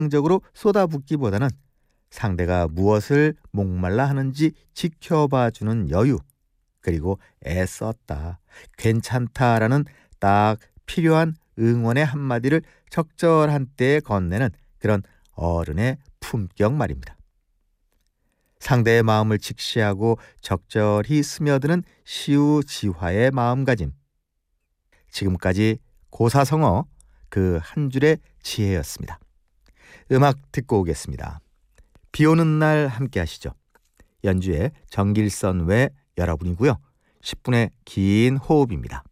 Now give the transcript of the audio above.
적으로 쏟아붓기보다는 상대가 무엇을 목말라 하는지 지켜봐주는 여유, 그리고 애썼다, 괜찮다라는 딱 필요한 응원의 한마디를 적절한 때에 건네는 그런 어른의 품격 말입니다. 상대의 마음을 직시하고 적절히 스며드는 시우지화의 마음가짐. 지금까지 고사성어 그 한 줄의 지혜였습니다. 음악 듣고 오겠습니다. 비 오는 날 함께 하시죠. 연주의 정길선 외 여러분이고요. 10분의 긴 호흡입니다.